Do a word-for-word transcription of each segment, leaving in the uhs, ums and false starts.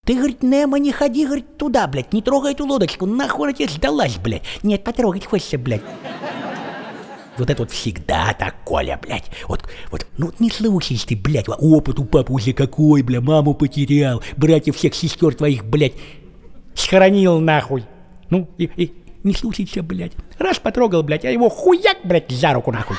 Ты, говорит, Немо, не ходи, говорит, туда, блядь, не трогай эту лодочку, нахуй она тебе сдалась, блядь. Нет, потрогать хочется, блядь. Вот это вот всегда так, Коля, блядь. Вот, вот, ну не слушайся ты, блядь, опыт у папы уже какой, бля, маму потерял, братьев всех сестер твоих, блядь, схоронил нахуй. Ну, и, и не слушайся, блядь. Раз потрогал, блядь, а его хуяк, блядь, за руку, нахуй.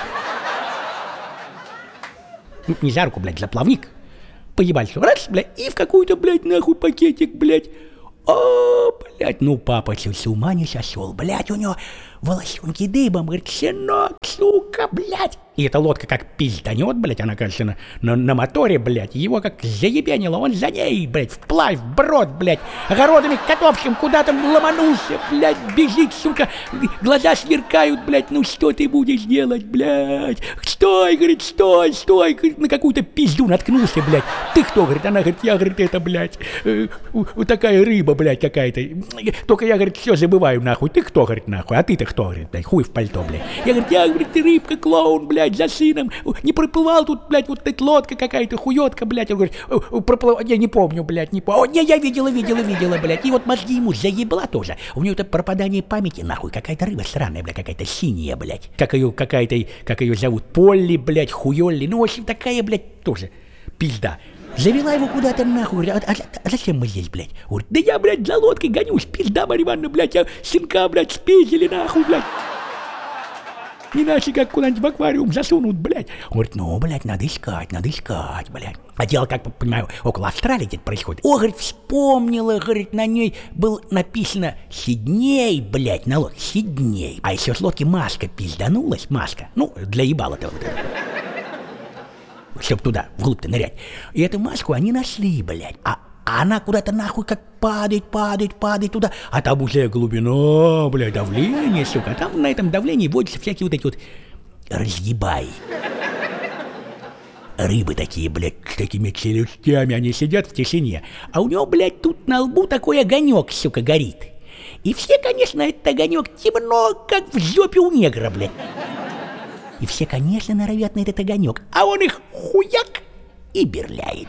Ну, не за руку, блядь, за плавник. Поебать, все, раз, блядь, и в какой-то, блядь, нахуй пакетик, блядь. О, блядь, ну папа с ума не сошел, блядь, у него волосенки дыбом, говорит, сынок, сука, блядь. И эта лодка как пизданет, блядь, она, кажется, на, на, на моторе, блядь, его как заебенило, он за ней, блядь, вплавь, вброд, блядь, огородами Котовским куда-то ломанулся, блядь, бежит, сука, глаза сверкают, блядь, ну что ты будешь делать, блядь, стой, говорит, стой, стой, говорит, на какую-то пизду наткнулся, блядь, ты кто, говорит, она, говорит, я, говорит, это, блядь, э, вот такая рыба, блядь, какая-то, только я, говорит, все забываю, нахуй, ты кто, говорит, нахуй, а ты-то кто, говорит, блядь, хуй в пальто, блядь, я, говорит, я, говорит, ты рыбка, клоун, блядь, за сыном, не проплывал тут, блядь, вот эта лодка какая-то, хуётка, блядь, он говорит, проплывал, я не помню, блядь, не помню, не, я видела, видела, видела, блядь, и вот мозги ему заебла тоже, у него это пропадание памяти, нахуй, какая-то рыба странная, блядь, какая-то синяя, блядь, как ее, какая-то, как ее зовут, Полли, блядь, хуёлли, ну, в общем, такая, блядь, тоже пизда. Завела его куда-то нахуй, а, а, а зачем мы здесь, блядь? Говорит, да я, блядь, за лодкой гонюсь, пизда, Марья Ивановна, блядь, я сынка, блядь, спиздили, нахуй, блядь. Иначе как куда-нибудь в аквариум засунут, блядь. Он говорит, ну, блядь, надо искать, надо искать, блядь. А дело, как понимаю, около Австралии где-то происходит. О, говорит, вспомнила, говорит, на ней было написано Сидней, блядь, на лодке, Сидней. А еще с лодки маска пизданулась, маска, ну, для ебала-то вот это. Чтоб туда, вглубь-то нырять. И эту маску они нашли, блядь. А она куда-то нахуй как падает, падает, падает туда. А там уже глубина, блядь, давление, сука. А там на этом давлении водятся всякие вот эти вот разъебаи. Рыбы такие, блядь, с такими челюстями, они сидят в тишине. А у него, блядь, тут на лбу такой огонек, сука, горит. И все, конечно, этот огонек темно, как в жопе у негра, блядь. И все, конечно, норовят на этот огонек, а он их хуяк и берляет.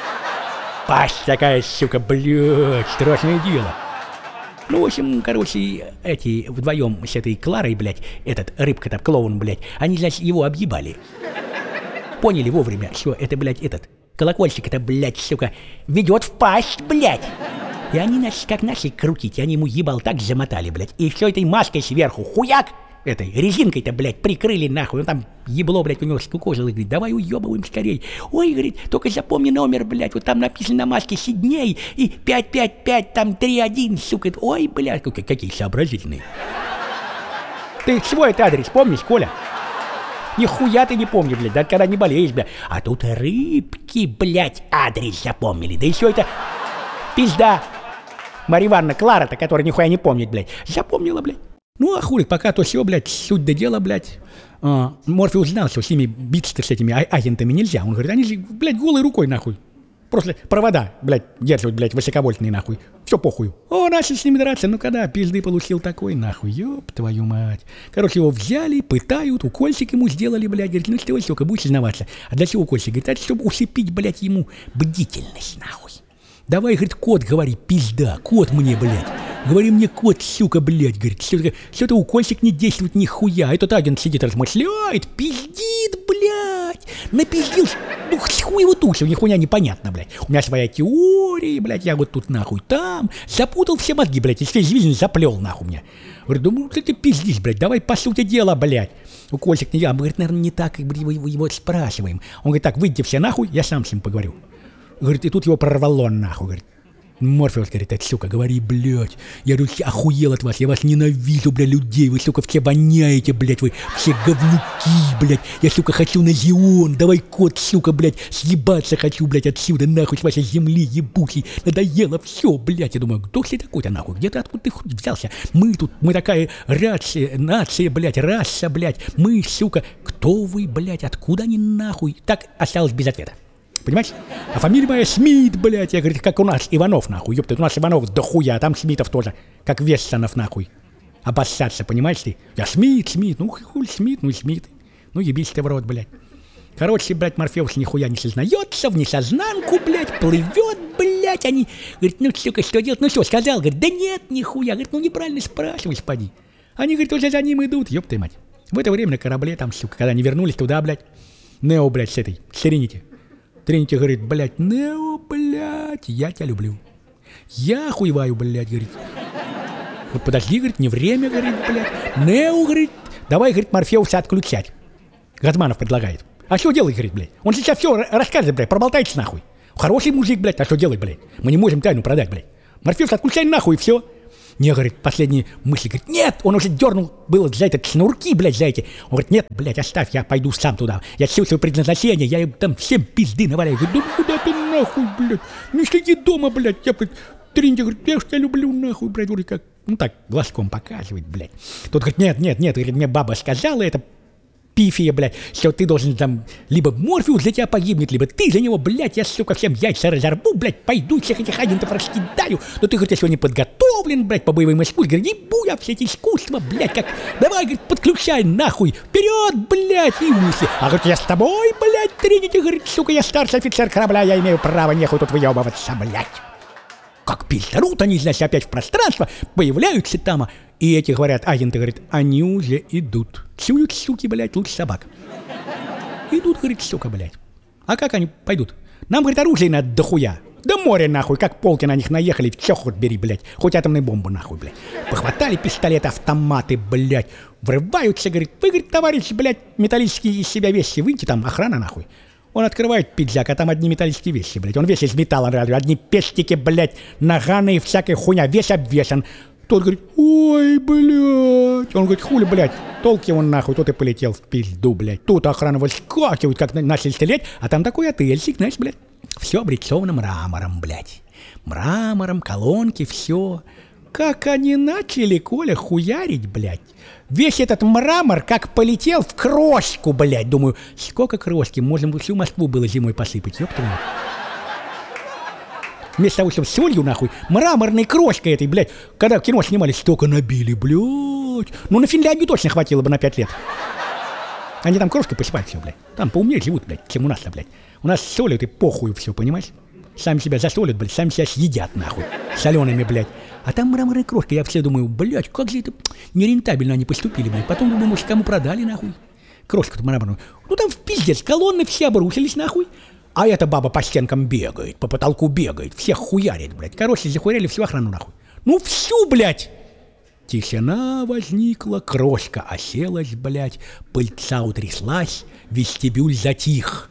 Пасть такая, сука, блядь, страшное дело. Ну, в общем, короче, эти вдвоем с этой Кларой, блядь, этот рыбка-то, клоун, блядь, они, значит, его объебали. Поняли вовремя, что это, блядь, этот колокольчик, это, блядь, сука, ведет в пасть, блядь. И они, значит, как начали крутить, они ему ебал так замотали, блядь, и все этой маской сверху, хуяк, этой резинкой-то, блядь, прикрыли нахуй. Он там ебло, блядь, у него скукожило. Говорит, давай уебываем скорей. Ой, говорит, только запомни номер, блядь. Вот там написано на маске Сидней и пять пять пять, там три один, сука. Ой, блядь, какие сообразительные. Ты свой это адрес помнишь, Коля? Нихуя ты не помнишь, блядь, да когда не болеешь, блядь. А тут рыбки, блядь, адрес запомнили. Да еще это пизда. Марья Ивановна, Клара-то, которая нихуя не помнит, блядь, запомнила, блядь. Ну, а хули, пока то все, блядь, суть до дела, блядь. А, Морфеус знал, что с ними биться с этими а- агентами нельзя. Он говорит, они же, блядь, голой рукой, нахуй. Просто провода, блядь, держат, блядь, высоковольтные, нахуй. Все похуй. О, начали с ними драться, ну когда пизды получил такой, нахуй, ёб твою мать. Короче, его взяли, пытают, укольчик ему сделали, блядь. Говорит, ну что, сука, будешь признаваться. А для чего укольчик? Говорит, это чтобы усыпить, блядь, ему бдительность, нахуй. Давай, говорит, кот, говори, пизда, кот мне, блядь. Говори мне, кот, сука, блядь, говорит, что-то укольчик не действует нихуя. Этот агент сидит, размышляет, пиздит, блядь. Напиздил, ну хуй его туша, нихуя непонятно, блядь. У меня своя теория, блядь, я вот тут нахуй там. Запутал все мозги, блядь, и все жизнь заплел нахуй мне. Говорю, думаю, ты пиздишь, блядь, давай по сути дела, блядь. Укольчик не я, мы, говорит, наверное, не так, его, его, его спрашиваем. Он говорит, так, выйдите все нахуй, я сам с ним поговорю. Говорит, и тут его прорвало нахуй, говорит. Морфеус говорит, это, сука, говори, блядь, я, говорю, охуел от вас, я вас ненавижу, блядь, людей, вы, сука, все воняете, блядь, вы все говнюки, блядь, я, сука, хочу на Зион, давай, кот, сука, блядь, съебаться хочу, блядь, отсюда, нахуй, с вашей земли, ебучей, надоело все, блядь, я думаю, кто ты такой-то, нахуй, где ты, откуда ты взялся, мы тут, мы такая рация, нация, блядь, раса, блядь, мы, сука, кто вы, блядь, откуда они, нахуй, так осталось без ответа. Понимаешь? А фамилия моя Смит, блядь. Я говорю, как у нас Иванов, нахуй. Ёпта, у нас Иванов да хуя, а там Смитов тоже. Как Вессонов, нахуй. Обоссаться, понимаешь ты? Я Смит, Смит, ну хуй Смит, ну Смит. Ну ебись ты в рот, блядь. Короче, блядь, Морфеус нихуя не сознается, в несознанку, блядь, плывет, блядь, они, говорит, ну, сука, что делать? Ну, что, сказал? Говорит, да нет, нихуя. Говорит, ну, неправильно спрашиваешь, поди. Они, говорит, уже за ним идут, ёб твою мать. В это время на корабле там, сука, когда они вернулись туда, блядь, Нео, блядь, с этой, с Тринити. Тринити говорит, блядь, Нео, блядь, я тебя люблю. Я охуеваю, блядь, говорит. Вот подожди, говорит, не время, говорит, блядь. Нео, говорит, давай, говорит, Морфеуса отключать. Газманов предлагает. А что делать, говорит, блядь? Он сейчас все расскажет, блядь, проболтается нахуй. Хороший мужик, блядь, а что делать, блядь? Мы не можем тайну продать, блядь. Морфеус отключай нахуй, и все. Не, говорит, последние мысли, говорит, нет, он уже дернул было за этот шнурки, блядь, за эти. Он говорит, нет, блядь, оставь, я пойду сам туда. Я все свое предназначение, я им там всем пизды наваляю. Говорит, да куда ты нахуй, блядь? Не сиди дома, блядь. Я, блядь, Тринити, говорит, я ж тебя люблю, нахуй, блядь. Говорит, как, ну так, глазком показывает, блядь. Тот говорит, нет, нет, нет, говорит, мне баба сказала, это пифия, блядь, что ты должен там, либо Морфеус за тебя погибнет, либо ты за него, блядь, я, сука, всем яйца разорву, блядь, пойду всех этих агентов раскидаю. Но ты, говорит, я сегодня подготовлен, блядь, по боевым искусствам. Говорит, ебу я все эти искусства, блядь, как, давай, говорит, подключай, нахуй, вперед, блядь, и мысли. А, говорит, я с тобой, блядь, Тринити, говорит, сука, я старший офицер корабля, я имею право нехуй тут выебываться, блядь. Как пиздарут они, значит, опять в пространство, появляются там, и эти говорят, агенты, говорят, они уже идут. Чуют, суки, блядь, лучше собак. Идут, говорит, сука, блядь. А как они пойдут? Нам, говорит, оружие надо дохуя. Да море, нахуй, как полки на них наехали, все хоть бери, блядь. Хоть атомную бомбу, нахуй, блядь. Похватали пистолеты, автоматы, блядь. Врываются, говорит, вы, говорит, товарищи, блядь, металлические из себя вещи выньте, там охрана, нахуй. Он открывает пиджак, а там одни металлические вещи, блядь. Он весь из металла, одни пестики, блядь, наганы и всякая хуйня, весь обвешан. Тот говорит, ой, блядь. Он говорит, хули, блядь, толк его нахуй, тот и полетел в пизду, блядь. Тут охрана выскакивает, как начали стрелять, а там такой отельчик, знаешь, блядь. Все облицовано мрамором, блядь. Мрамором, колонки, все. Как они начали, Коля, хуярить, блядь. Весь этот мрамор как полетел в крошку, блядь. Думаю, сколько крошки, можно бы всю Москву было зимой посыпать, ёпта. Вместо того, чтобы солью, нахуй, мраморной крошкой этой, блядь. Когда в кино снимали, столько набили, блядь. Ну, на Финляндию точно хватило бы на пять лет. Они там крошкой посыпают все, блядь. Там поумнее живут, блядь, чем у нас-то, блядь. У нас солят и похуй все, понимаешь? Сами себя засолят, блядь, сами себя съедят, нахуй. Солеными, блядь. А там мраморная крошка, я все думаю, блядь, как же это нерентабельно они поступили, блядь. Потом, думаю, может, кому продали, нахуй. Крошку-то мраморную. Ну, там в пиздец, колонны все обрушились, нахуй. А эта баба по стенкам бегает, по потолку бегает, всех хуярит, блядь. Короче, захуярили всю охрану, нахуй. Ну, всю, блядь. Тишина возникла, крошка оселась, блядь, пыльца утряслась, вестибюль затих.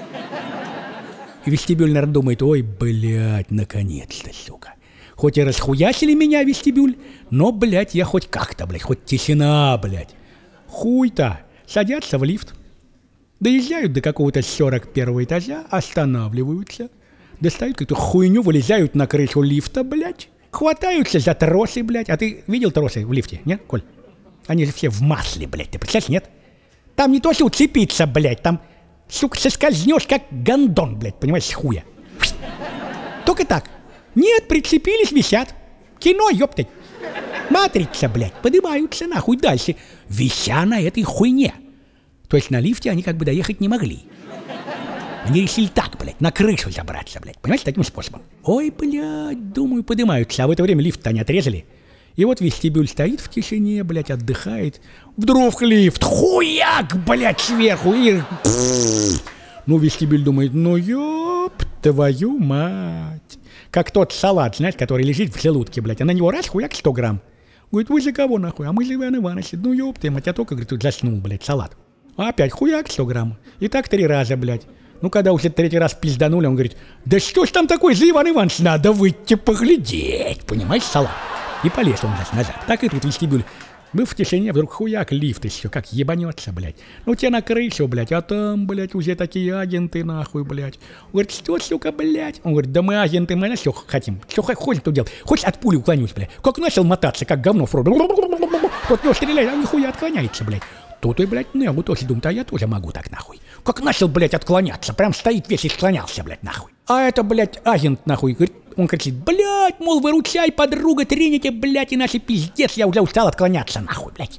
И вестибюль, наверное, думает, ой, блядь, наконец-то, сука. Хоть и расхуячили меня вестибюль, но, блядь, я хоть как-то, блядь, хоть тишина, блядь. Хуй-то. Садятся в лифт. Доезжают до какого-то сорок первого этажа, останавливаются, достают какую-то хуйню, вылезают на крышу лифта, блядь, хватаются за тросы, блядь. А ты видел тросы в лифте, нет, Коль? Они же все в масле, блядь, ты представляешь, нет? Там не то, что уцепиться, блядь, там, сука, соскользнешь, как гондон, блядь, понимаешь, с хуя. Только так. Нет, прицепились, висят. Кино, ёптать. Матрица, блядь, поднимаются нахуй дальше, вися на этой хуйне. То есть на лифте они как бы доехать не могли. Они решили так, блядь, на крышу забраться, блядь. Понимаешь, таким способом. Ой, блядь, думаю, поднимаются. А в это время лифт-то они отрезали. И вот вестибюль стоит в тишине, блядь, отдыхает. Вдруг лифт, хуяк, блядь, сверху. И... Ну, вестибюль думает, ну, ёб твою мать. Как тот салат, знаешь, который лежит в желудке, блядь. А на него раз, хуяк, сто грамм. Говорит, вы за кого, нахуй? А мы за Ивана Ивановича. Ну, ёб ты, мать, я только, говорит, тут заснул, блядь, салат. А опять хуяк, сто грамм. И так три раза, блядь. Ну, когда уже третий раз пизданули, он говорит, да что ж там такое за Иван Иванович, надо выйти поглядеть, понимаешь, салат. И полез он назад. Так и тут вестибюль. Мы в тишине, вдруг хуяк, лифт еще, как ебанется, блядь. Ну, тебе на крышу, блядь, а там, блядь, уже такие агенты, нахуй, блядь. Он говорит, что, сука, блядь? Он говорит, да мы агенты, мы на все хотим. Что хочешь тут делать? Хочешь от пули уклонюсь, блядь. Как начал мотаться, как говно в рот. Тот него стреляет, а нихуя отклоняется, блядь. Тут и, блядь, Нео тоже думает, а я тоже могу так, нахуй. Как начал, блядь, отклоняться, прям стоит весь и склонялся, блядь, нахуй. А это, блядь, агент, нахуй, говорит, он кричит, блядь, мол, выручай, подруга, Тринити, блядь, иначе пиздец, я уже устал отклоняться, нахуй, блядь.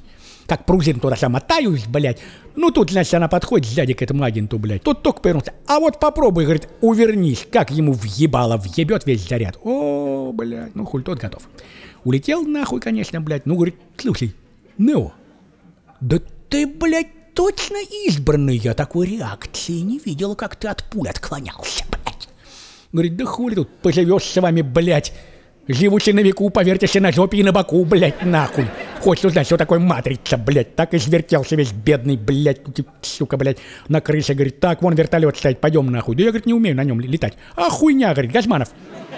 как пружин туда замотаюсь, блядь. Ну, тут, значит, она подходит сзади к этому агенту, блядь. Тот только повернулся. А вот попробуй, говорит, увернись. Как ему въебало, въебет весь заряд. О, блядь, ну, хуй тот готов. Улетел нахуй, конечно, блядь. Ну, говорит, слушай, Нео, да ты, блядь, точно избранный. Я такой реакции не видела, как ты от пуль отклонялся, блядь. Говорит, да хули тут поживешь с вами, блядь. Живучи на веку, повертишься на жопе и на боку, блядь, нахуй. Хочешь узнать, что такое матрица, блядь. Так и свертелся весь бедный, блядь, сука, блядь, на крыше. Говорит, так, вон вертолет стоит, пойдем нахуй. Да я, говорит, не умею на нем летать. А хуйня, говорит, Газманов.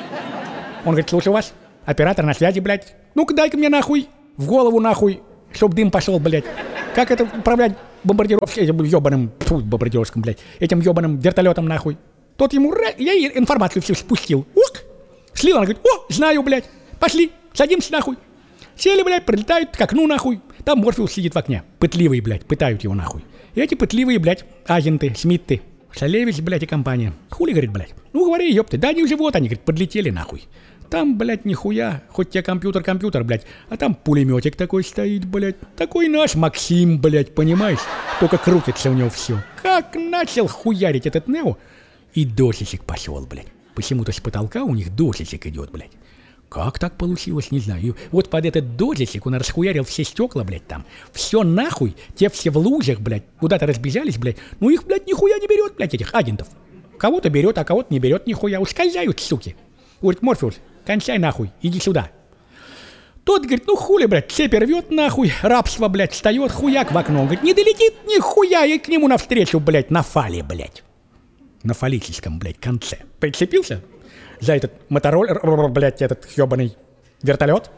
Он говорит, слушай вас, оператор на связи, блядь. Ну-ка дай-ка мне нахуй, в голову нахуй, чтоб дым пошел, блядь. Как это управлять бомбардировкой, этим ебаным, фу, бомбардировским, блядь, этим ебаным вертолетом, нахуй. Тот ему, я ей информацию всю спустил. Ук! Слил, она говорит, о, знаю, блядь, пошли, садимся нахуй. Сели, блядь, прилетают к окну, нахуй. Там Морфеус сидит в окне. Пытливый, блядь, пытают его, нахуй. И эти пытливые, блядь, агенты, Смитты, Шалевич, блядь, и компания. Хули, говорит, блядь. Ну, говори, ёпты, да они уже вот, они, говорит, подлетели, нахуй. Там, блядь, нихуя, хоть тебе компьютер-компьютер, блядь, а там пулеметик такой стоит, блядь. Такой наш Максим, блядь, понимаешь? Только крутится у него все. Как начал хуярить этот Нео, и дождичек пошел, блядь. Почему-то с потолка у них дождичек идет, блядь. Как так получилось, не знаю. И вот под этот дождичек он расхуярил все стекла, блядь, там. Все нахуй, те все в лужах, блядь, куда-то разбежались, блядь. Ну их, блядь, нихуя не берет, блядь, этих агентов. Кого-то берет, а кого-то не берет нихуя. Ускользают, суки. Говорит, Морфеус, кончай нахуй, иди сюда. Тот говорит, ну хули, блядь, цепь рвет нахуй, рабство, блядь, встает, хуяк в окно. Он говорит, не долетит нихуя, и к нему навстречу, блядь, на фале, блядь. На фаллическом, блядь, конце. Прицепился за этот мотороллер, блядь, этот ебаный вертолет.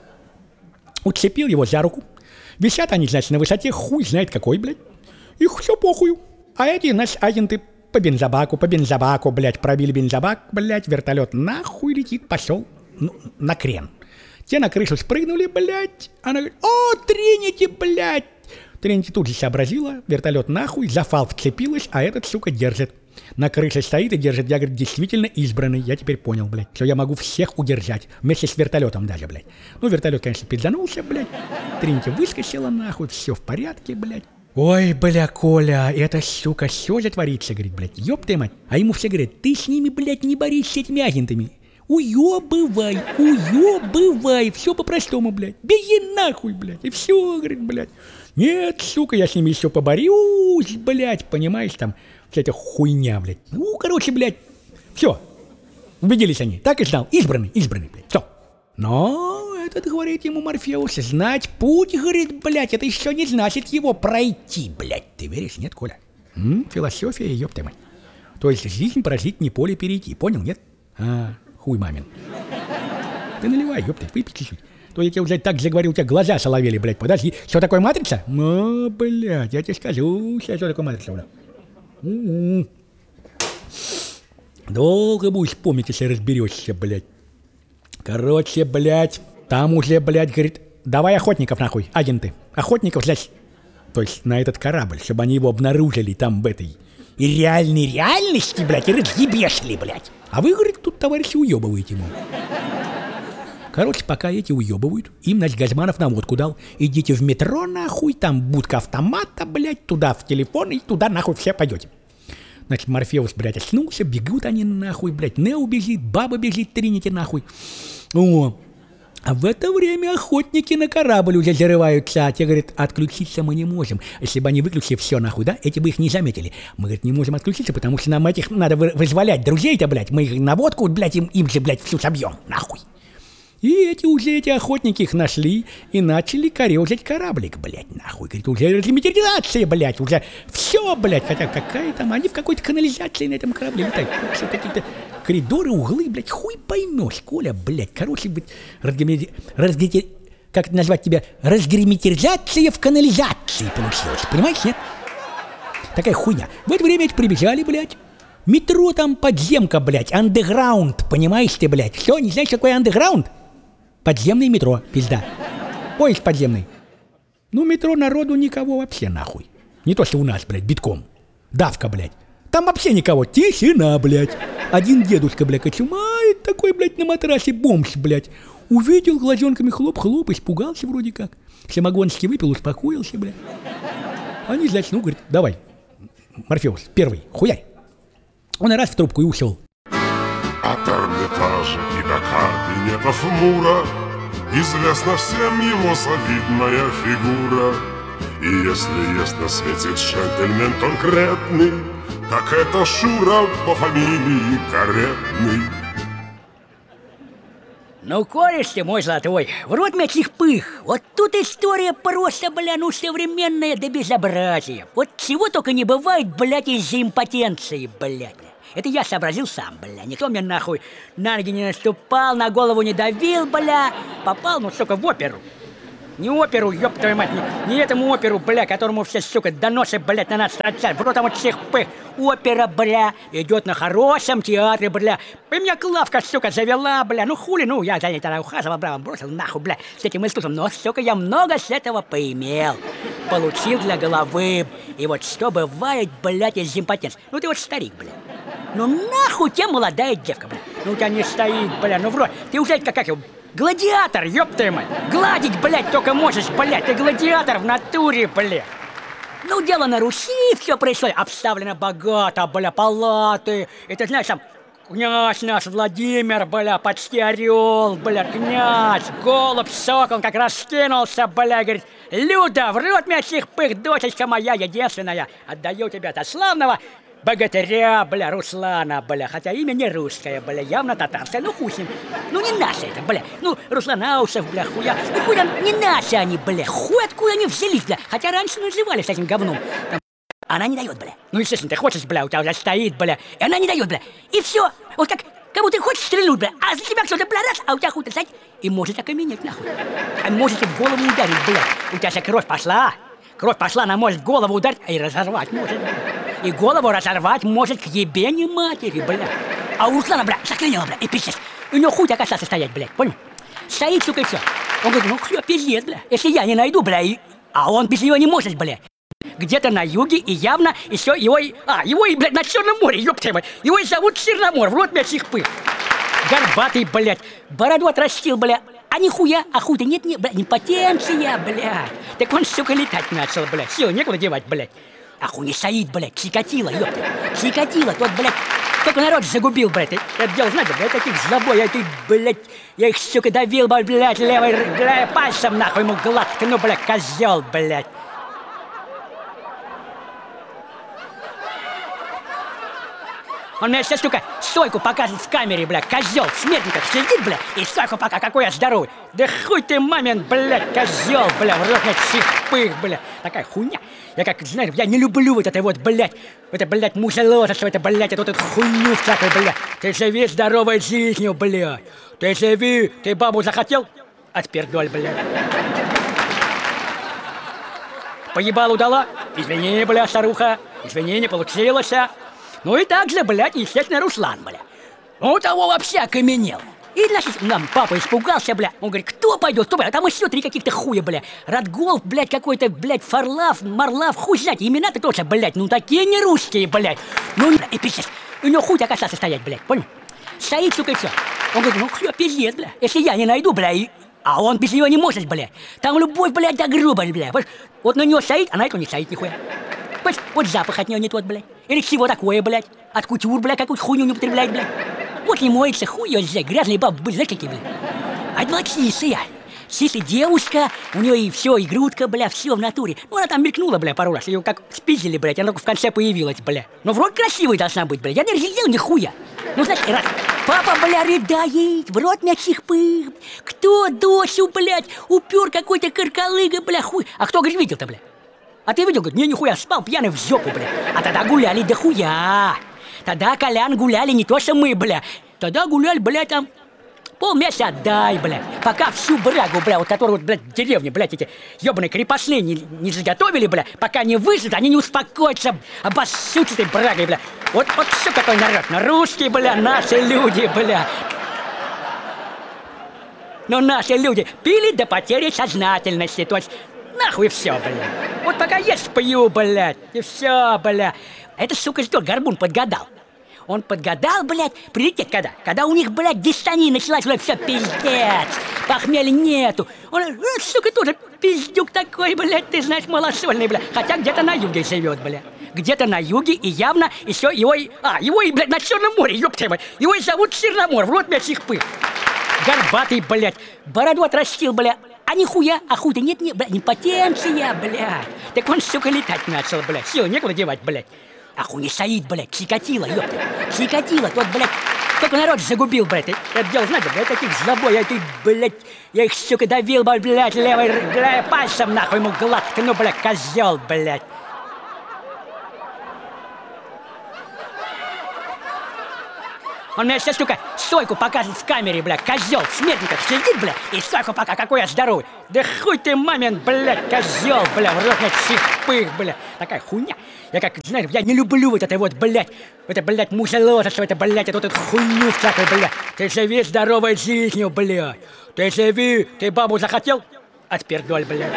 Уцепил его за руку. Висят они, значит, на высоте хуй знает какой, блядь. Их все похую. А эти, значит, агенты по бензобаку, по бензобаку, блядь, пробили бензобак, блядь, вертолет нахуй летит, пошел, ну, на крен. Те на крышу спрыгнули, блядь. Она говорит, о, Тринити, блядь. Тринити тут же сообразила, вертолет нахуй, за фал вцепилась, а этот, сука, держит. На крыше стоит и держит. Я, говорит, действительно избранный. Я теперь понял, блядь, что я могу всех удержать. Вместе с вертолетом даже, блядь. Ну, вертолет, конечно, пизданулся, блядь. Тринити выскочила, нахуй, все в порядке, блядь. Ой, бля, Коля, это, сука, все затворится, говорит, блядь. Ёб ты мать. А ему все говорят, ты с ними, блядь, не борись с этими агентами. Уёбывай, уёбывай. Все по-простому, блядь. Беги нахуй, блядь. И все, говорит, блядь. Нет, сука, я с ними еще поборюсь, блядь, понимаешь, там, вся эта хуйня, блядь. Ну, короче, блядь, все, убедились они, так и знал, избранный, избранный, блядь, все. Но этот, говорит ему Морфеус, знать путь, говорит, блядь, это еще не значит его пройти, блядь. Ты веришь, нет, Коля? М? Философия, ёпта мать. То есть жизнь прожить, не поле перейти, понял, нет? А, хуй мамин. Ты наливай, ёпта, выпей чуть-чуть. То я тебе уже так заговорил, у тебя глаза соловели, блядь, подожди. Что такое матрица? Ну, блядь, я тебе скажу, сейчас что такое матрица, блядь. У-у-у. Долго будешь помнить, если разберешься, блядь. Короче, блядь, там уже, блядь, говорит, давай охотников нахуй, агенты. Охотников, блядь, то есть на этот корабль, чтобы они его обнаружили там в этой и реальной реальности, блядь, и разъебешли, блядь. А вы, говорит, тут, товарищи, уебываете ему. Короче, пока эти уебывают, им, значит, Газманов наводку дал. Идите в метро, нахуй, там будка автомата, блядь, туда в телефон, и туда, нахуй, все пойдете. Значит, Морфеус, блядь, очнулся, бегут они, нахуй, блядь, Нео бежит, баба бежит, Тринити, нахуй. О, а в это время охотники на корабль уже зарываются. А те, говорят, отключиться мы не можем. Если бы они выключили все, нахуй, да, эти бы их не заметили. Мы, говорит, не можем отключиться, потому что нам этих надо вызволять друзей-то, блядь. Мы их наводку, блядь, им, им же, блядь, всю собьем, нахуй. И эти уже, эти охотники их нашли и начали корёжить кораблик, блядь, нахуй. Говорит, уже разматериализация, блядь, уже все, блядь. Хотя какая там, они в какой-то канализации на этом корабле летают. Все какие-то коридоры, углы, блядь, хуй поймешь, Коля, блядь. Короче, блядь, разгермети... разгермети... как это назвать тебя? Разгерметизация в канализации получилась, понимаешь, нет? Такая хуйня. В это время эти прибежали, блядь. Метро там подземка, блядь, андеграунд, понимаешь ты, блядь? Что, не знаешь, какой андеграунд? Подземное метро, пизда. Поезд подземный. Ну, метро народу никого вообще, нахуй. Не то, что у нас, блядь, битком. Давка, блядь. Там вообще никого. Тишина, блядь. Один дедушка, блядь, кочумает такой, блядь, на матрасе бомж, блядь. Увидел, глазенками хлоп-хлоп, испугался вроде как. Самогонский выпил, успокоился, бля. Они, значит, ну, говорит, давай, Морфеус, первый, хуярь. Он раз в трубку и ушел. От Эрмитажа и до кабинетов Мура известна всем его солидная фигура. И если есть на свете джентльмен конкретный, так это Шура по фамилии Каретный. Ну, кореш ты мой золотой, в рот мячих пых. Вот тут история просто, бля, ну, современная до безобразия. Вот чего только не бывает, блядь, из-за импотенции, блядь. Это я сообразил сам, бля. Никто мне нахуй на ноги не наступал, на голову не давил, бля. Попал, ну, сука, в оперу. Не оперу, ёб твою мать, не, не этому оперу, бля, которому все, сука, доносы, блядь, на нас строчат. В рот там вот всех пых. Опера, бля, идет на хорошем театре, бля. И меня Клавка, сука, завела, бля. Ну хули, ну, я за ней тогда ухаживал, бля, бросил нахуй, бля, с этим институтом. Но, сука, я много с этого поимел. Получил для головы. И вот что бывает, блядь, из импотенции. Ну ты вот старик, бля. Ну нахуй тебе молодая девка, бля. Ну у тебя не стоит, бля, ну в рот. Ты уже как, как его... Гладиатор, ёб твою мать! Гладить, блядь, только можешь, блядь! Ты гладиатор в натуре, блядь! Ну, дело на Руси, все происходит. Обставлено богато, бля, палаты. И ты знаешь, там, князь наш Владимир, бля, почти орел, бля, князь, голубь, сокол, как раскинулся, бля, говорит: Люда, в рот мячих пых, дочечка моя единственная, отдаю тебя до славного богатыря, бля, Руслана, бля, хотя имя не русское, бля, явно татарское, ну хуй с ним. Ну не наше это, бля, ну Руслан Аусов, бля, хуя, ну хуй там, не наши они, бля, хуй откуда они взялись, бля, хотя раньше назывались этим говном. Там, она не дает, бля, ну естественно, ты хочешь, бля, у тебя уже стоит, бля, и она не дает, бля, и все, вот как, кому ты хочешь стрельнуть, бля, а за тебя кто-то, бля, раз, а у тебя хуй-то, знаешь, и может окаменеть, нахуй, а можете в голову ударить, бля, у тебя вся кровь пошла, кровь пошла, она может в голову ударить, и разорвать может, бля. И голову разорвать может к ебени матери, бля. А у Руслана, бля, заклинило, бля, и пиздец. У него хуй так остался стоять, блядь, понял? Стоит, сука, и все. Он говорит: ну, все, пиздец, бля. Если я не найду, бля, и... а он без него не может, бля. Где-то на юге, и явно еще его... И... А, его и, блядь, на Черном море, ёпта мать. Его и зовут Черномор, в рот мячих пых. Горбатый, блядь, бороду отрастил, бля. А нихуя, а хуй-то нет-нет, бля, импотенция, блядь. Так он, сука, летать начал, блядь. Силы некуда девать, блядь. А хуй не стоит, блядь, Чикатило, ёпта. Чикатило, тот, блядь, только народ загубил, блядь. Это дело, знаете, блядь, таких злобой, я ты, блядь, я их, сука, давил, блядь, левой, блядь, пальцем, нахуй, ему гладко, ну, блядь, козел, блядь. Он меня сейчас, сука, стойку показывает в камере, бля, козел, в смертниках сидит, бля, и стойку пока, какой я здоровый. Да хуй ты, мамин, блядь, козел, бля, в рот мячих пых, бля. Такая хуйня. Я как, знаешь, я не люблю вот это вот, блядь, это, блядь, мусолотство, это, блядь, это вот эту хуйню всякую, блядь. Ты живи здоровой жизнью, блядь. Ты живи, ты бабу захотел? Отпердоль, блядь. Поебалу дала? Извини, бля, старуха, извини, не получилось. Ну и так же, блядь, естественно, Руслан, бля. У того вообще окаменел. И, значит, нам папа испугался, бля. Он говорит: кто пойдет, кто, бля? Там еще три каких-то хуя, бля. Радголф, блядь, какой-то, блядь, Фарлав, Марлав, хуй знать. Имена-то тоже, блядь, ну такие не русские, блядь. Ну, и пиздец. У него хуй так остался стоять, блядь, понял? Стоит, сука, и все. Он говорит: ну, все, пиздец, бля. Если я не найду, бля, и... А он без него не может, бля. Там любовь, блядь, да грубость, бля. Вот на него стоит, а на этого не стоит нихуя. Вот запах от него не тот, блядь. Или всего такое, блядь. От кутюр, блядь, какую-то хуйню не употребляет, блядь. Вот не моется, хуй ее взять. Грязные бабы, знаешь, какие, блядь. А это была кисая. Сисая девушка, у нее и все, и грудка, бля, все в натуре. Ну, она там мелькнула, бля, пару раз. Ее как спиздили, блядь, она только в конце появилась, бля. Но вроде красивой должна быть, блядь. Я не разглядел нихуя. Ну, знаешь, раз папа, бля, рыдает, в рот мячих пых. Кто дочь, блядь, упер какой-то каркалыга, бля, хуй. А кто, говорит, видел-то, бля? А ты видел, говорит, не, нихуя, спал пьяный в жопу, бля. А тогда гуляли до хуя. Тогда, Колян, гуляли не то, что мы, бля. Тогда гуляли, бля, там полмесяца отдай, бля. Пока всю брагу, бля, вот которую, вот, блядь, в деревне, блядь, эти ебаные крепостные не, не заготовили, бля. Пока не выживут, они не успокоятся, обоссут этой брагой, бля. Вот, вот все какой народ. На русские, бля, наши люди, бля. Но наши люди пили до потери сознательности, то есть... Нахуй все, бля. Вот пока есть пью, блядь, и все, бля. Это, сука, что, горбун подгадал. Он подгадал, блядь, прилететь когда? Когда у них, блядь, дистания началась, блядь, все пиздец. Похмелья нету. Он, э, сука, тоже пиздюк такой, блядь, ты знаешь, малосольный, блядь. Хотя где-то на юге живет, блядь. Где-то на юге, и явно еще его... И, а, его и, блядь, на Черном море, ёпта, блядь. Его и зовут Черномор, в рот мне чихпы. Горбатый, блядь, бороду отрастил, блядь. А нихуя, а хуй-то нет, нет, блядь, импотенция, блядь. Так он, сука, летать начал, блядь. Сил некуда девать, блядь. А хуй не стоит, блядь, Чикатило, ёпта. Чикатило, тот, блядь, только народ загубил, блядь. Я делал, знаете, блядь, таких злобой, я, ты, блядь, я их, сука, давил, блядь, левой, блядь, пальцем, нахуй, ему гладко, ну, блядь, козел, блядь. Он мне сейчас, сука, стойку показывает в камере, бля, козел, в смертниках сидит, бля, и стойку пока, какой я здоровый. Да хуй ты, мамин, блядь, козел, бля, в рот мне чихпых, бля. Такая хуйня. Я как, знаешь, я не люблю вот это вот, блядь, это, блядь, мусолотство, это, блядь, это вот эту хуйню всякую, блядь. Ты живи здоровой жизнью, блядь. Ты живи, ты бабу захотел? Отпердоль, блядь.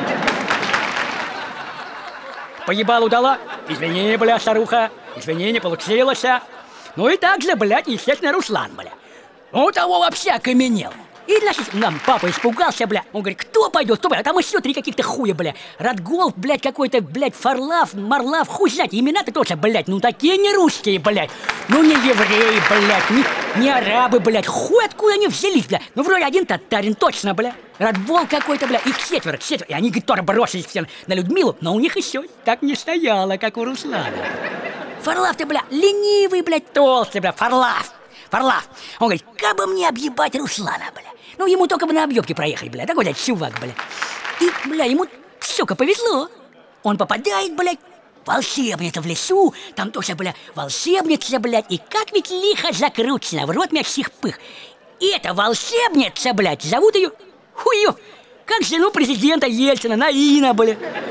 Поебалу дала? Извини, бля, старуха, извини, не получилось. Ну и так же, блядь, естественно, Руслан, бля. Он того вообще окаменел. И, значит, нам папа испугался, бля. Он говорит, кто пойдет, кто пойдет? А там еще три каких-то хуя, бля. Радгол, блядь, какой-то, блядь, Фарлав, Марлав, хуй знать. Имена-то тоже, блядь, ну такие не русские, блядь. Ну не евреи, блядь, не, не арабы, блядь. Хуй откуда они взялись, бля. Ну вроде один татарин, точно, бля. Радгол какой-то, бля. Их четверо, четверо. И они, говорит, тоже бросились все на Людмилу. Но у них еще так не стояло, как у Руслана. Фарлав ты, бля, ленивый, блядь, толстый, бля, Фарлав, Фарлав. Он говорит, как бы мне объебать Руслана, бля. Ну, ему только бы на объебке проехать, бля, такой, блядь, чувак, бля. И, бля, ему, сука, повезло. Он попадает, блядь, в волшебницу в лесу, там тоже, бля, волшебница, блядь, и как ведь лихо закручено, в рот мяч пых. И эта волшебница, блядь, зовут ее, хуев, как жену президента Ельцина, Наина, бля,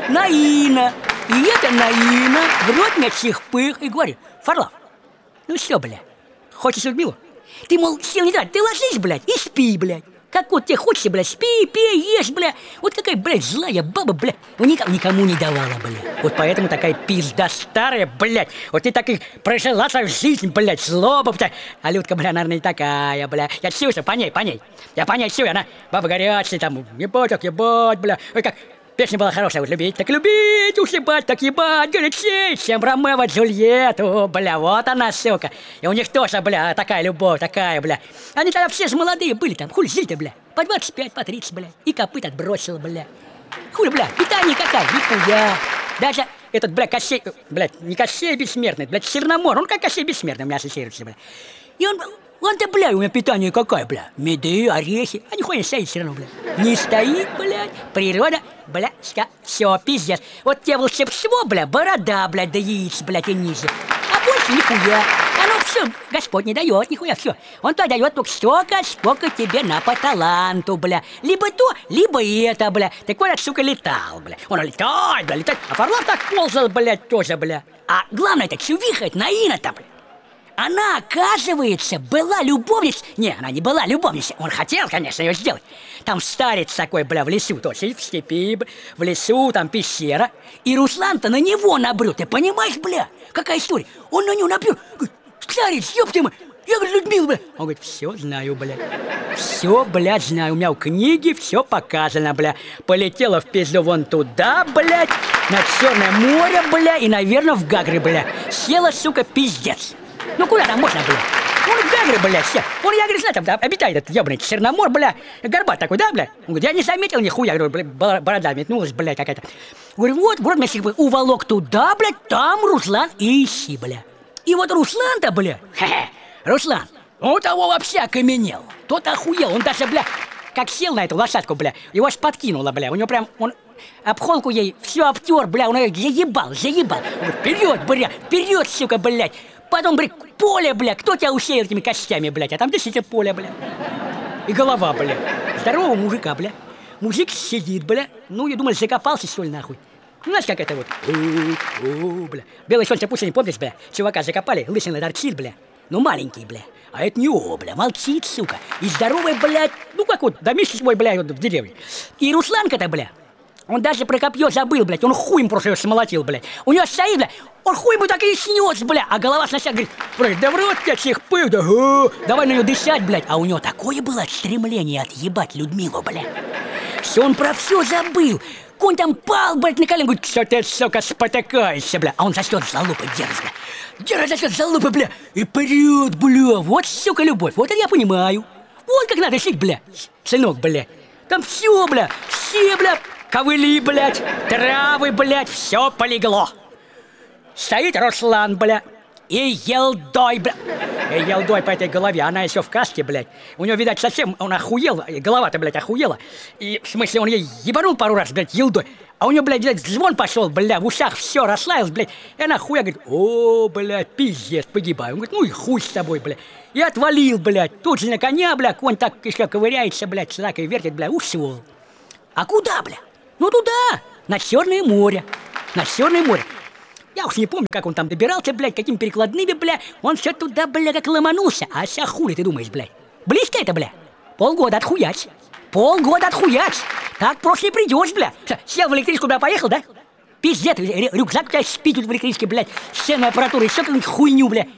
Наина. И это Наина в рот мне чихпых и говорит, Фарлав, ну все, бля, хочешь Людмилу? Ты, мол, сил не трать, ты ложись, блядь, и спи, блядь. Как вот тебе хочется, блядь, спи, пей, ешь, бля. Вот какая, блядь, злая баба, бля. Ну, никому, никому не давала, бля. Вот поэтому такая пизда старая, блядь. Вот ты так и прожила свою жизнь, блядь, злоба-то. А Людка, бля, наверное, не такая, бля. Я чувствую, по ней, по ней. Я по ней чую, она баба горячая, там, ебать, так ебать, бля. Ой, как... Песня была хорошая, вот любить, так любить, уж ебать, так ебать, горячей, чем Ромео Джульетту, бля, вот она, сука. И у них тоже, бля, такая любовь, такая, бля. Они тогда все же молодые были там, хули жили-то, бля, по двадцать пять, по тридцать, бля, и копыт отбросил, бля. Хули, бля, питание какая, нихуя. Даже этот, бля, Кощей, блядь, не Кощей бессмертный, блядь, Черномор, он как Кощей бессмертный у меня ассоциируется, бля. И он... Он-то, бля, у меня питание какое, бля? Меды, орехи, а нихуя не стоит все равно, бля. Не стоит, блядь. Природа, бля, все, пиздец. Вот тебе волшебство, бля, борода, блядь, до яиц, блядь, и ниже. А больше нихуя. Оно все, Господь не дает, нихуя, все. Он то дает только столько, сколько тебе на по таланту, бля. Либо то, либо это, бля. Так вот, сука, летал, бля. Он летает, бля, летает. А Фарлав так ползал, блядь, тоже, бля. А главное-то, чувиха, это Наина-то, бля. Она, оказывается, была любовницей. Не, она не была любовницей. Он хотел, конечно, ее сделать. Там старец такой, бля, в лесу, то есть в степи, в лесу, там пещера. И Руслан-то на него набрел. Ты понимаешь, бля, какая история? Он на него набрел. Говорит, старец, ёпты мы. Я говорю, Людмила, бля. Он говорит, все знаю, бля. Все, блядь, знаю. У меня в книге все показано, бля. Полетела в пизду вон туда, блядь, на Черное море, бля, и, наверное, в Гагры, бля. Села, сука, пиздец. Ну куда там можно, бля? Он в Гагры, бля, все. Он, я говорю, знаю, там да, обитает этот ебаный Черномор, бля. Горбат такой, да, бля? Он говорит, я не заметил нихуя. Я говорю, бля, борода метнулась, бля, какая-то. Говорю, вот, вот, меня бы уволок туда, бля, там Руслан и ищи, бля. И вот Руслан-то, бля, хе-хе, Руслан, он того вообще окаменел. Тот охуел, он даже, бля, как сел на эту лошадку, бля, его аж подкинуло, бля. У него прям, он обхолку ей все обтер, бля, он ее заебал, заебал. Он говорит, вперед, бля, вперед, сука, блядь. Потом, блядь, поле, бля, кто тебя усеял этими костями, блядь, а там действительно поле, бля. И голова, бля. Здорового мужика, бля. Мужик сидит, бля. Ну, я думал, закопался, что ли, нахуй. Ну, знаешь, как это вот. У-у-у, бля. Белое солнце пусть не помнишь, бля. Чувака закопали, лысина торчит, бля. Ну, маленький, бля. А это не о, бля, молчит, сука. И здоровый, блядь, ну, как вот, домишний свой, бля, вот в деревне. И Русланка-то, бля, Он даже про копье забыл, блядь. Он хуем просто его смолотил, блядь. У него стоит, блядь. Он хуй ему так и снес, блядь. А голова сначала говорит, блядь, да в рот тебя всех пых, да, а, давай на нее дышать, блядь. А у него такое было стремление отъебать Людмилу, блядь. Что он про все забыл. Конь там пал, блядь, на колено, говорит, что ты, сука, спотыкаешься, бля. А он за счет залупы держит, бля. Держит за счет залупы, бля. И прет, бля. Вот, сука, любовь. Вот это я понимаю. Вот как надо жить, бля. Сынок, бля. Там все, бля. Все, бля. Ковыли, блядь, травы, блядь, все полегло. Стоит Руслан, бля, и елдой, бля. И елдой по этой голове, она еще в каске, блядь. У него, видать, совсем, он охуел, голова-то, блядь, охуела. И, в смысле, он ей ебанул пару раз, блядь, елдой. А у него, блядь, блядь, звон пошел, бля, в ушах все расслаилось, блядь. И она хуя говорит, о, блядь, пиздец, погибаю. Он говорит, ну и хуй с тобой, блядь. И отвалил, блядь. Тут же на коня, бля, конь так еще ковыряется, блядь, слакой вертит, бля, ушел. А куда, бля? Ну туда, на Черное море. На Черное море. Я уж не помню, как он там добирался, блядь, какими перекладными, бля. Он все туда, бля, как ломанулся. А ся хули ты думаешь, блядь? Близко это, бля? Полгода отхуять. Полгода отхуять. Так просто не придешь, бля. Сел в электричку, бля, поехал, да? Пиздец, рюкзак у тебя спит тут в электричке, блядь. Сценная аппаратура, еще какую-нибудь хуйню, бля.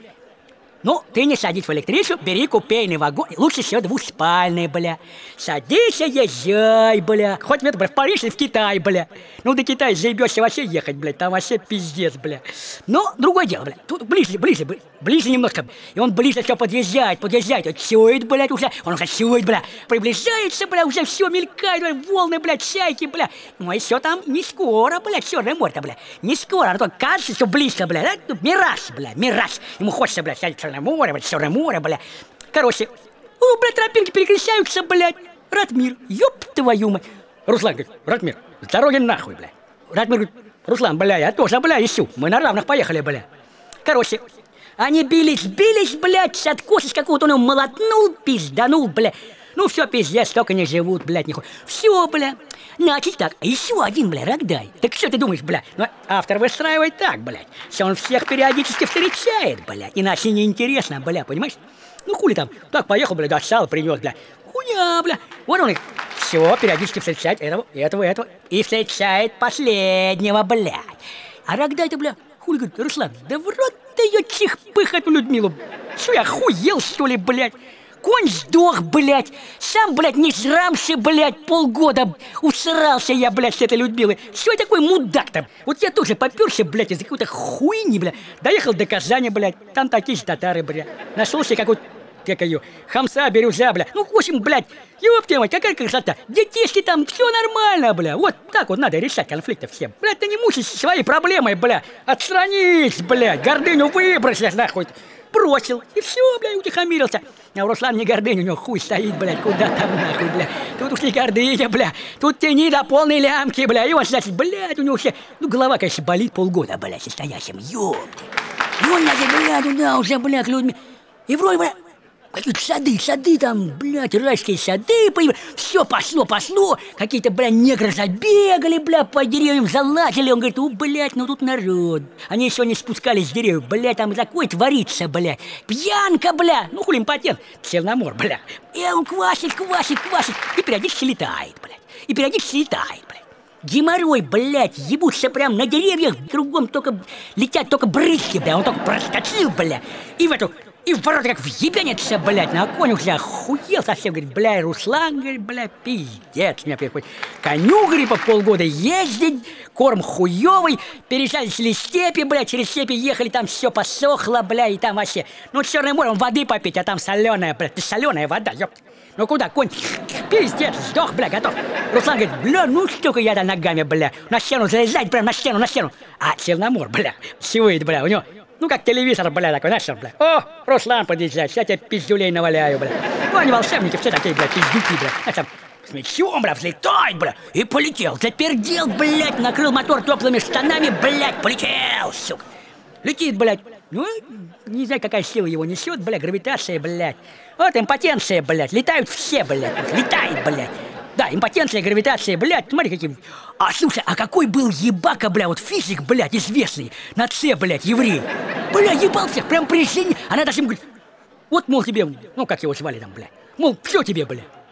Ну, ты не садись в электричку, бери купейный вагон. Лучше всего двухспальный, бля. Садись и езжай, бля. Хоть в, в Париж или в Китай, бля. Ну, до Китая заебешься вообще ехать, блядь. Там вообще пиздец, бля. Но другое дело, бля. Тут ближе, ближе, ближе, ближе немножко. И он ближе все подъезжает, подъезжает. Он чует, блядь, уже. Он уже чует, бля. Приближается, бля, уже все мелькает, бля, волны, блядь, чайки, бля. Ну, и все там не скоро, блядь, Черное море-то, бля. Не скоро, а то кажется, что близко, бля. Да? Мираж, бля, мираж. Ему хочется, блядь, сядет Черное море, блядь, Черное море, бля. Короче, ну, блядь, тропинки перекращаются, блядь. Ратмир, ёб твою мать. Руслан говорит, Ратмир, с дороги нахуй, бля. Ратмир говорит, Руслан, бля, я тоже, бля, ищу. Мы на равных поехали, бля. Короче, они бились, бились, блядь, откосы с какого-то он его молотнул, пизданул, бля. Ну все, пиздец, столько не живут, блядь, нихуя. Все, бля. Значит так, еще один, бля, Рогдай. Так что ты думаешь, бля? Ну, автор выстраивает так, блядь. Что он всех периодически встречает, блядь. Иначе неинтересно, бля, понимаешь? Ну хули там, так поехал, бля, достал, принес, бля. Хуя, бля. Вот он их все периодически встречает этого, этого, этого. И встречает последнего, блядь. А Рогдай-то, бля, хули, говорит, Руслан, да в рот ты ее чих-пых эту Людмилу. Что, я охуел, что ли, блядь? Конь сдох, блядь. Сам, блядь, не жрамши, блядь, полгода усрался я, блядь, с этой Людмилой. Что я такой мудак там? Вот я тоже попёрся, блядь, из-за какой-то хуйни, блядь. Доехал до Казани, блядь. Там такие же татары, блядь. Нашел себе какой-то, как ее, хамса, бирюза, блядь. Ну, в общем, блядь, ёпта мать, какая красота. Детишки там, все нормально, бля. Вот так вот надо решать конфликты всем. Блядь, ты не мучайся своей проблемой, бля. Отстранись, блядь, гордыню выбросишь, нахуй. Бросил, и все, блядь, утихомирился. А у Руслана не гордыня, у него хуй стоит, блядь, куда там нахуй, бля. Тут уж не гордыня, бля, тут тяни до полной лямки, бля. И он, значит, блядь, у него все, ну, голова, конечно, болит полгода, блядь, состоящим, ёпты. И он, значит, блядь, туда уже, блядь, людьми. И вроде, блядь, какие-то сады, сады там, блядь, райские сады появились. Все пошло, пошло. Какие-то, блядь, негры забегали, блядь, по деревьям залазили. Он говорит, у, блядь, ну тут народ. Они еще не спускались с деревьев, блядь, там такое творится, блядь. Пьянка, блядь. Ну, хули импотент. Сел на мор, блядь. И он квасит, квасит, квасит. И периодически летает, блядь. И периодически летает, блядь. Геморрой, блядь, ебутся прям на деревьях. Кругом только летят только брызги, блядь. Он только проскочил, блядь. И в эту... И в ворота как въебенится, блядь, на конь уже охуел совсем, говорит, бля, Руслан, говорит, бля, пиздец, меня приходит. Коню, говорит, по полгода ездить, корм хуёвый, переезжали через степи, блядь, через степи ехали, там все посохло, бля, и там вообще, ну, Черное море, он воды попить, а там соленая, блядь, соленая вода, ёпт. Ну куда, конь, пиздец, сдох, бля, готов. Руслан говорит, бля, ну столько я-то ногами, бля, на стену залезать, прям на стену, на стену. А Черномор, бля, сивает, бля, у него... Ну, как телевизор, бля, такой, знаешь, бля. О, Руслан подъезжает, я тебе пиздюлей наваляю, бля. Ну, они волшебники, все такие, бля, пиздюки, бля. А там с мечом, бля, взлетает, бля, и полетел. Запердел, блядь, накрыл мотор теплыми штанами, блядь, полетел, сука. Летит, блядь. Ну, не знаю, какая сила его несет, бля, гравитация, блядь. Вот импотенция, блядь, летают все, блядь, летает, блядь. Да, импотенция, гравитация, блядь, смотри, какие... А, слушай, а какой был ебака, бля, вот физик, блядь, известный, на С, блядь, еврей. Бля, ебал всех, прям при жизни. Она даже ему говорит, вот, мол, тебе, ну, как его звали там, бля. Мол, все тебе, бля.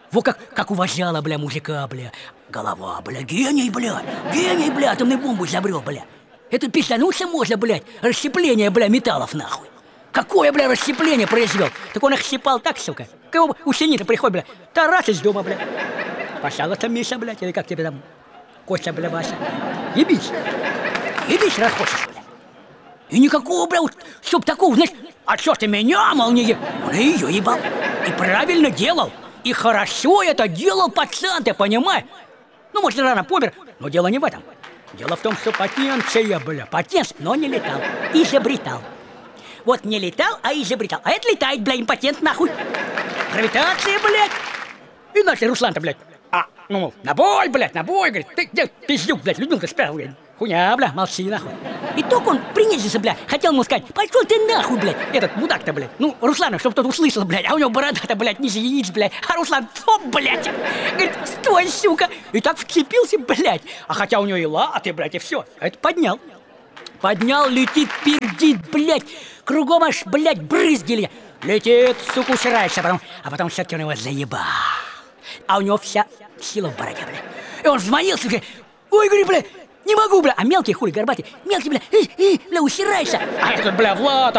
Во как, как уважала, бля, мужика, бля. Голова, бля, гений, бля, гений, бля, атомную бомбу изобрел, бля. Это пиздануться можно, блядь, расщепление, бля, металлов, нахуй. Какое, бля, расщепление произвел? Так он их щипал так, сука. Кого ученица приходит, бля, тарас из дома, бля. Пожалуйста, Миша, блядь, или как тебе там, Костя, бля, Вася. Ебись. Ебись, раз хочешь, бля. И никакого, бля, вот, чтоб такого, знаешь, а чё ты меня, мол, не ебал? Он и её ебал. И правильно делал. И хорошо это делал пацан, ты понимаешь? Ну, может, рано помер, но дело не в этом. Дело в том, что потенция, бля, патент, но не летал. Изобретал. Вот не летал, а изобретал. А это летает, бля, импотент, нахуй. Гравитация, блядь. И наш Руслан-то, блядь. А, ну, на бой, блядь, на бой, говорит. Ты где, пиздюк, блядь, Людмилка спрятал, говорит. Хуйня, бля, молчи, нахуй. И только он принизился, бля, хотел ему сказать, пошел ты нахуй, блядь. Этот мудак-то, блядь. Ну, Руслана, чтобы тот услышал, блядь. А у него борода-то, блядь, ниже яиц, блядь. А Руслан, стоп, блядь. Говорит, стой, сука. И так вцепился, блядь. А хотя у него и латы, блядь, и все. А это поднял. Поднял, летит, пердит, блядь. Кругом аж, блядь, брызги. Летит, сука, усирается, а потом, а потом все-таки он его заебал. А у него вся сила в бороде, блядь. И он взмолился, говорит, ой, говорит, блядь, не могу, бля. А мелкий хули, горбатый, мелкий, бля, э, э, бля, усирайся. А этот, бля, Влад,